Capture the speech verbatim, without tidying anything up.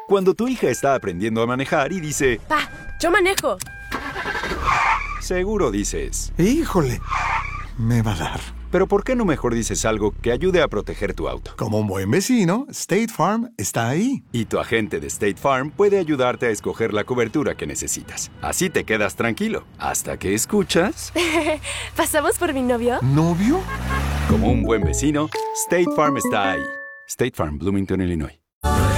Cuando tu hija está aprendiendo a manejar y dice, Pa, yo manejo. seguro dices, Híjole, me va a dar. pero ¿por qué no mejor dices algo que ayude a proteger tu auto? Como un buen vecino, State Farm está ahí. Y tu agente de State Farm puede ayudarte a escoger la cobertura que necesitas. Así te quedas tranquilo, hasta que escuchas... ¿Pasamos por mi novio? ¿Novio? Como un buen vecino, State Farm está ahí. State Farm, Bloomington, Illinois.